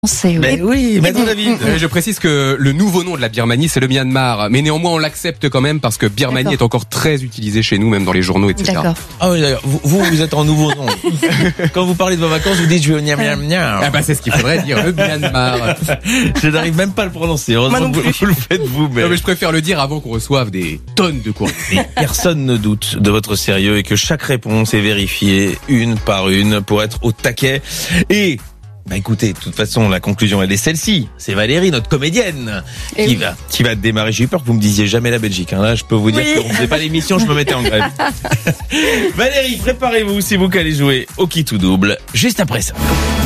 Oui, Maître David. Je précise que le nouveau nom de la Birmanie, c'est le Myanmar. Mais néanmoins, on l'accepte quand même parce que Birmanie est encore très utilisé chez nous, même dans les journaux, etc. D'accord. Ah oui, d'accord. Vous êtes en nouveau nom. Quand vous parlez de vos vacances, vous dites je vais au Myanmar. Ah bah, c'est ce qu'il faudrait dire, le Myanmar. Je n'arrive même pas à le prononcer. Heureusement que vous le faites vous-même. Non, mais je préfère le dire avant qu'on reçoive des tonnes de courriers. Et personne ne doute de votre sérieux et que chaque réponse est vérifiée une par une pour être au taquet. Et écoutez, de toute façon, la conclusion, elle est celle-ci. C'est Valérie, notre comédienne, qui va démarrer. J'ai eu peur que vous me disiez jamais la Belgique. Là, je peux vous dire qu'on faisait pas l'émission, je me mettais en grève. Valérie, préparez-vous, c'est vous qui allez jouer au qui tout double, juste après ça.